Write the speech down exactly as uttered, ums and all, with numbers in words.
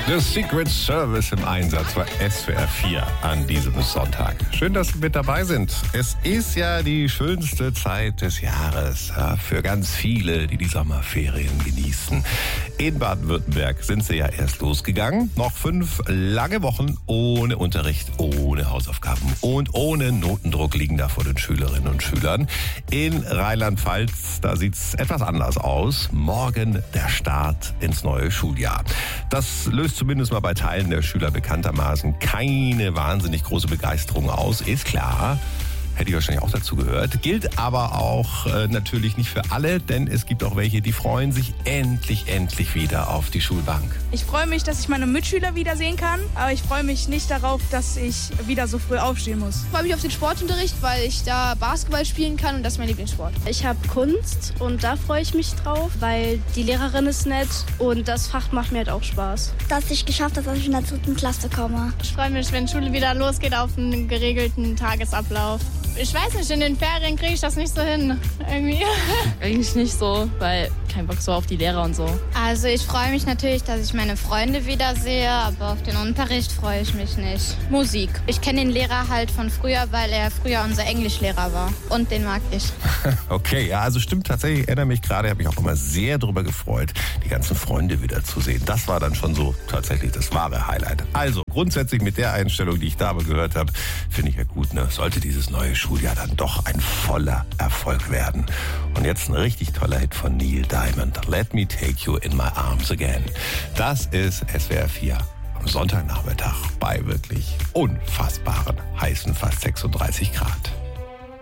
The Secret Service im Einsatz bei S W R vier an diesem Sonntag. Schön, dass Sie mit dabei sind. Es ist ja die schönste Zeit des Jahres ja, für ganz viele, die die Sommerferien genießen. In Baden-Württemberg sind sie ja erst losgegangen. Noch fünf lange Wochen ohne Unterricht, ohne Hausaufgaben und ohne Notendruck liegen da vor den Schülerinnen und Schülern. In Rheinland-Pfalz, da sieht's etwas anders aus. Morgen der Start ins neue Schuljahr. Das löst zumindest mal bei Teilen der Schüler bekanntermaßen keine wahnsinnig große Begeisterung aus, ist klar. Hätte ich wahrscheinlich auch dazu gehört. Gilt aber auch äh, natürlich nicht für alle, denn es gibt auch welche, die freuen sich endlich, endlich wieder auf die Schulbank. Ich freue mich, dass ich meine Mitschüler wiedersehen kann, aber ich freue mich nicht darauf, dass ich wieder so früh aufstehen muss. Ich freue mich auf den Sportunterricht, weil ich da Basketball spielen kann und das ist mein Lieblingssport. Ich habe Kunst und da freue ich mich drauf, weil die Lehrerin ist nett und das Fach macht mir halt auch Spaß. Dass ich geschafft habe, dass ich in der dritten Klasse komme. Ich freue mich, wenn Schule wieder losgeht, auf einen geregelten Tagesablauf. Ich weiß nicht, in den Ferien kriege ich das nicht so hin, irgendwie. Eigentlich nicht so, weil kein Bock so auf die Lehrer und so. Also ich freue mich natürlich, dass ich meine Freunde wiedersehe, aber auf den Unterricht freue ich mich nicht. Musik. Ich kenne den Lehrer halt von früher, weil er früher unser Englischlehrer war und den mag ich. Okay, ja, also stimmt tatsächlich, ich erinnere mich gerade, habe ich auch immer sehr darüber gefreut, die ganzen Freunde wiederzusehen. Das war dann schon so tatsächlich das wahre Highlight. Also grundsätzlich mit der Einstellung, die ich da gehört habe, finde ich ja gut, ne? Sollte dieses neue Schuljahr dann doch ein voller Erfolg werden. Und jetzt ein richtig toller Hit von Neil Diamond. Let me take you in my arms again. Das ist S W R vier am Sonntagnachmittag bei wirklich unfassbaren heißen fast sechsunddreißig Grad.